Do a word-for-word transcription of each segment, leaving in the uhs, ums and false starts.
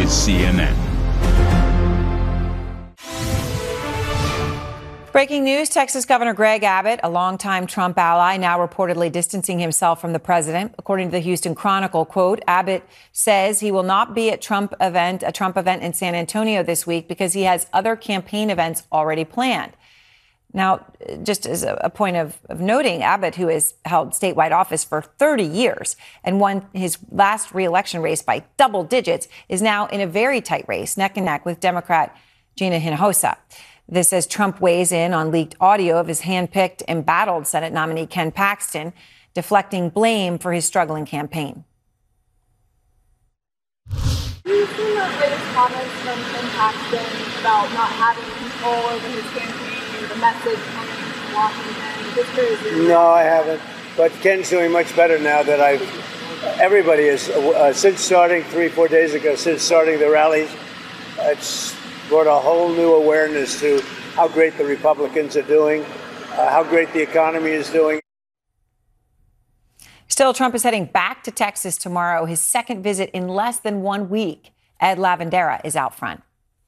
is C N N. Breaking news, Texas Governor Greg Abbott, a longtime Trump ally, now reportedly distancing himself from the president. According to the Houston Chronicle, quote, Abbott says he will not be at Trump event, a Trump event in San Antonio this week because he has other campaign events already planned. Now, just as a point of, of noting, Abbott, who has held statewide office for thirty years and won his last reelection race by double digits, is now in a very tight race, neck and neck with Democrat Gina Hinojosa. This as Trump weighs in on leaked audio of his handpicked, embattled Senate nominee Ken Paxton, deflecting blame for his struggling campaign. We've seen those latest comments from Ken Paxton about not having control over his campaign, the message coming from Washington. Just curious. No, I haven't. But Ken's doing much better now that I've. Everybody is uh, since starting three, four days ago, since starting the rallies. It's brought a whole new awareness to how great the Republicans are doing, uh, how great the economy is doing. Still, Trump is heading back to Texas tomorrow, his second visit in less than one week. Ed Lavandera is out front.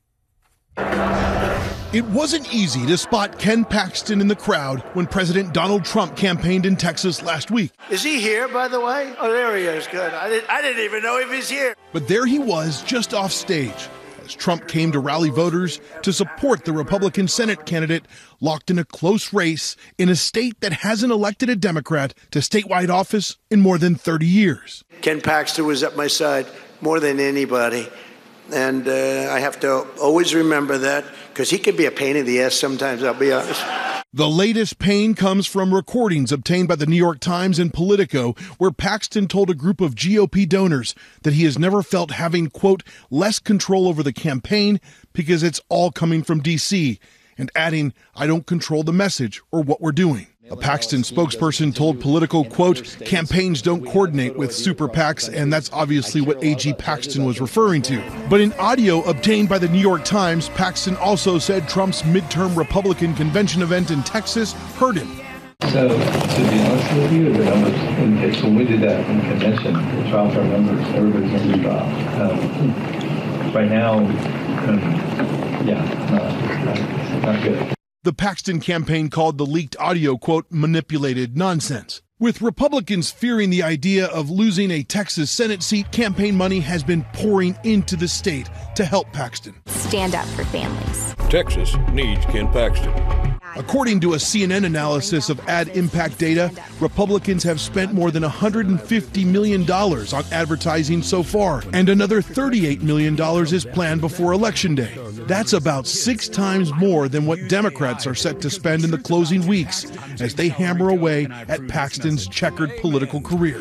It wasn't easy to spot Ken Paxton in the crowd when President Donald Trump campaigned in Texas last week. Is he here, by the way? Oh, there he is. Good. I didn't, I didn't even know if he's here. But there he was, just off stage, as Trump came to rally voters to support the Republican Senate candidate locked in a close race in a state that hasn't elected a Democrat to statewide office in more than thirty years. Ken Paxton was at my side more than anybody. And uh, I have to always remember that because he can be a pain in the ass sometimes, I'll be honest. The latest pain comes from recordings obtained by the New York Times and Politico, where Paxton told a group of G O P donors that he has never felt having, quote, less control over the campaign because it's all coming from D C, and adding, I don't control the message or what we're doing. A Paxton spokesperson told Politico, quote, campaigns don't coordinate with super PACs, and that's obviously what A G Paxton was referring to. But in audio obtained by the New York Times, Paxton also said Trump's midterm Republican convention event in Texas hurt him. So, to be honest with you, when, when we did that in convention, the trial for our members, everybody's going to be dropped. Um, right now, um, yeah, no, not, not good. The Paxton campaign called the leaked audio, quote, manipulated nonsense. With Republicans fearing the idea of losing a Texas Senate seat, campaign money has been pouring into the state to help Paxton. Stand up for families. Texas needs Ken Paxton. According to a C N N analysis of ad impact data, Republicans have spent more than one hundred fifty million dollars on advertising so far, and another thirty-eight million dollars is planned before Election Day. That's about six times more than what Democrats are set to spend in the closing weeks as they hammer away at Paxton's checkered political career.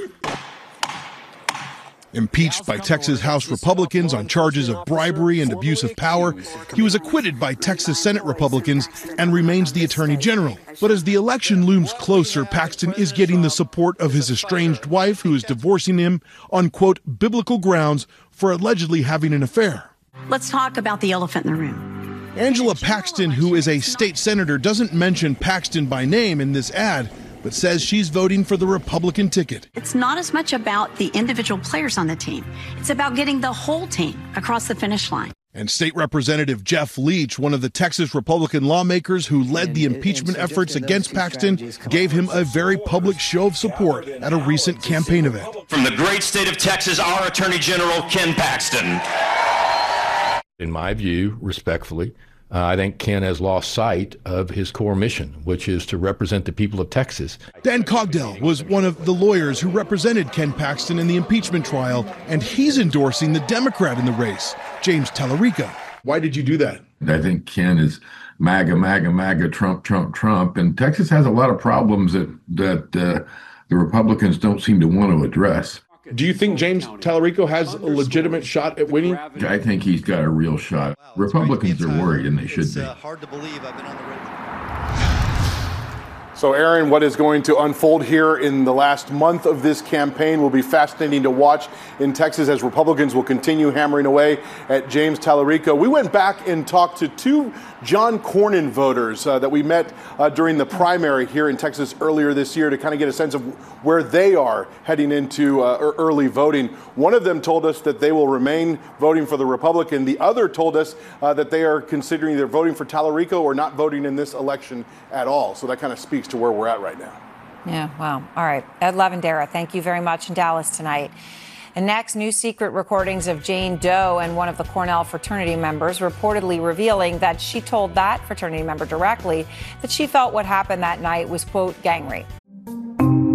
Impeached by Texas House Republicans on charges of bribery and abuse of power, he was acquitted by Texas Senate Republicans and remains the Attorney General. But as the election looms closer, Paxton is getting the support of his estranged wife, who is divorcing him on, quote, biblical grounds for allegedly having an affair. Let's talk about the elephant in the room. Angela Paxton, who is a state senator, doesn't mention Paxton by name in this ad, but says she's voting for the Republican ticket. It's not as much about the individual players on the team. It's about getting the whole team across the finish line. And State Representative Jeff Leach, one of the Texas Republican lawmakers who led the impeachment efforts against Paxton, gave him a very public show of support at a recent campaign event. From the great state of Texas, our Attorney General, Ken Paxton. In my view, respectfully, Uh, I think Ken has lost sight of his core mission, which is to represent the people of Texas. Dan Cogdell was one of the lawyers who represented Ken Paxton in the impeachment trial, and he's endorsing the Democrat in the race, James Tallarico. Why did you do that? I think Ken is MAGA, MAGA, MAGA, Trump, Trump, Trump, and Texas has a lot of problems that, that uh, the Republicans don't seem to want to address. Do you think James Tallarico has a legitimate shot at winning? I think he's got a real shot. Republicans are worried, and they should be. Hard to believe I've been on the road. So, Aaron, what is going to unfold here in the last month of this campaign will be fascinating to watch in Texas as Republicans will continue hammering away at James Tallarico. We went back and talked to two John Cornyn voters uh, that we met uh, during the primary here in Texas earlier this year to kind of get a sense of where they are heading into uh, early voting. One of them told us that they will remain voting for the Republican. The other told us uh, that they are considering either voting for Tallarico or not voting in this election at all. So that kind of speaks to where we're at right now. Yeah, wow. All right. Ed Lavandera, thank you very much in Dallas tonight. And next, new secret recordings of Jane Doe and one of the Cornell fraternity members reportedly revealing that she told that fraternity member directly that she felt what happened that night was, quote, gang rape.